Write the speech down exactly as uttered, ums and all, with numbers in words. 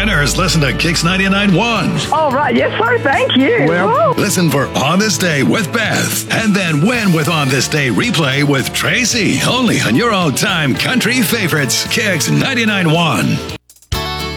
winners listen to Kix ninety-nine point one. Oh, right. Yes, sir. Thank you. Well, listen for On This Day with Beth. And then win with On This Day replay with Tracy. Only on your all-time country favorites, Kix ninety-nine point one.